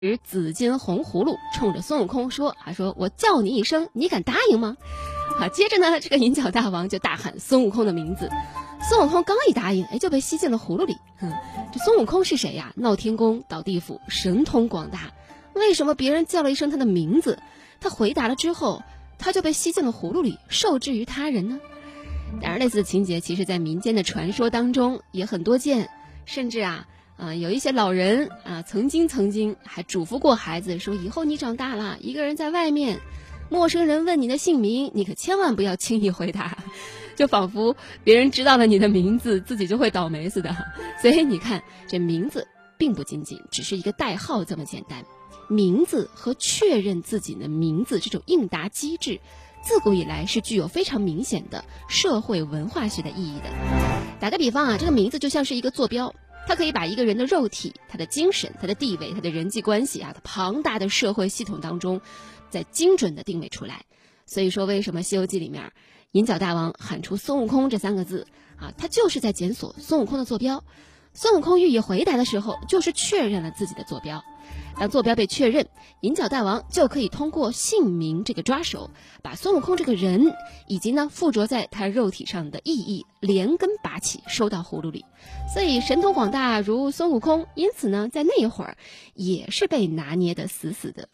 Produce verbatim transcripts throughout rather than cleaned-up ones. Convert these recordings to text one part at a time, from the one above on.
紫金红葫芦冲着孙悟空说，还说我叫你一声，你敢答应吗？啊，接着呢，这个银角大王就大喊孙悟空的名字，孙悟空刚一答应，哎，就被吸进了葫芦里。嗯，这孙悟空是谁呀？闹天宫，倒地府，神通广大。为什么别人叫了一声他的名字，他回答了之后，他就被吸进了葫芦里，受制于他人呢？当然，类似的情节其实在民间的传说当中也很多见，甚至啊。啊，有一些老人啊，曾经曾经还嘱咐过孩子说，以后你长大了，一个人在外面，陌生人问你的姓名，你可千万不要轻易回答，就仿佛别人知道了你的名字，自己就会倒霉似的。所以你看，这名字并不仅仅只是一个代号这么简单，名字和确认自己的名字这种应答机制，自古以来是具有非常明显的社会文化学的意义的。打个比方啊，这个名字就像是一个坐标。它可以把一个人的肉体、他的精神、他的地位、他的人际关系啊，他庞大的社会系统当中，再精准的定位出来。所以说，为什么《西游记》里面银角大王喊出孙悟空这三个字啊，他就是在检索孙悟空的坐标。孙悟空予以回答的时候，就是确认了自己的坐标。当坐标被确认，银角大王就可以通过姓名这个抓手，把孙悟空这个人以及呢附着在他肉体上的意义连根拔起，收到葫芦里。所以神通广大如孙悟空，因此呢在那一会儿也是被拿捏得死死的。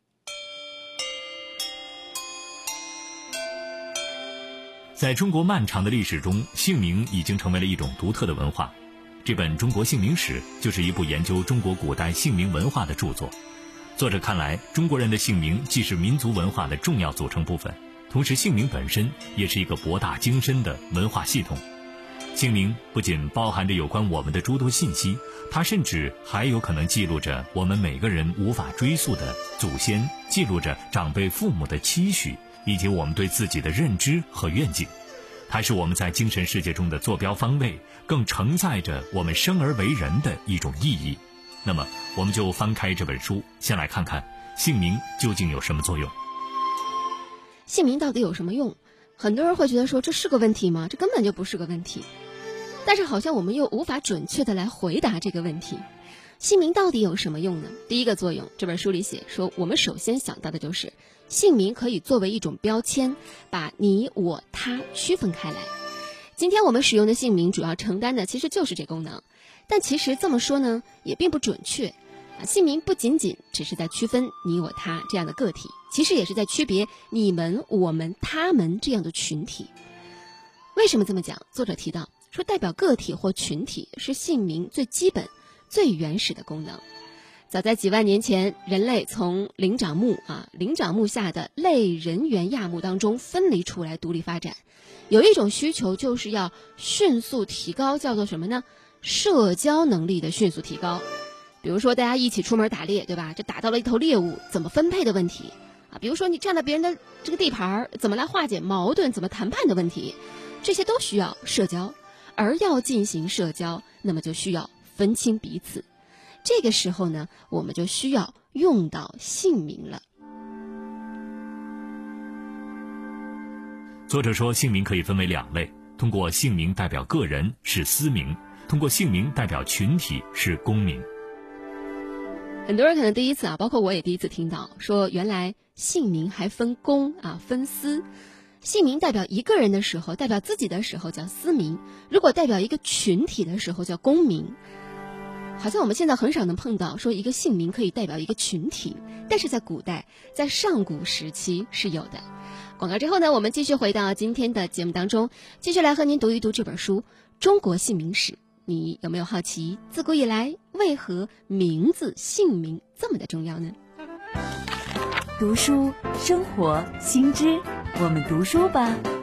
在中国漫长的历史中，姓名已经成为了一种独特的文化。这本《中国姓名史》就是一部研究中国古代姓名文化的著作。作者看来，中国人的姓名既是民族文化的重要组成部分，同时姓名本身也是一个博大精深的文化系统。姓名不仅包含着有关我们的诸多信息，它甚至还有可能记录着我们每个人无法追溯的祖先，记录着长辈父母的期许，以及我们对自己的认知和愿景。它是我们在精神世界中的坐标方位，更承载着我们生而为人的一种意义。那么我们就翻开这本书，先来看看姓名究竟有什么作用。 姓名到底有什么用？很多人会觉得说，这是个问题吗？这根本就不是个问题。但是好像我们又无法准确的来回答这个问题。姓名到底有什么用呢？第一个作用，这本书里写说，我们首先想到的就是姓名可以作为一种标签，把你我他区分开来。今天我们使用的姓名主要承担的其实就是这功能，但其实这么说呢也并不准确啊。姓名不仅仅只是在区分你我他这样的个体，其实也是在区别你们我们他们这样的群体。为什么这么讲？作者提到说，代表个体或群体是姓名最基本最原始的功能。早在几万年前，人类从灵长目啊灵长目下的类人猿亚目当中分离出来，独立发展。有一种需求就是要迅速提高，叫做什么呢？社交能力的迅速提高。比如说大家一起出门打猎，对吧？这打到了一头猎物，怎么分配的问题啊？比如说你占了别人的这个地盘，怎么来化解矛盾，怎么谈判的问题，这些都需要社交。而要进行社交，那么就需要分清彼此。这个时候呢，我们就需要用到姓名了。 作者说，姓名可以分为两类，通过姓名代表个人是私名，通过姓名代表群体是公名。 很多人可能第一次啊，包括我也第一次听到说，原来姓名还分公啊分私。姓名代表一个人的时候，代表自己的时候叫私名，如果代表一个群体的时候叫公名。好像我们现在很少能碰到说一个姓名可以代表一个群体，但是在古代，在上古时期是有的。广告之后呢，我们继续回到今天的节目当中，继续来和您读一读这本书《中国姓名史》。你有没有好奇，自古以来为何名字姓名这么的重要呢？ 读书生活新知，我们读书吧。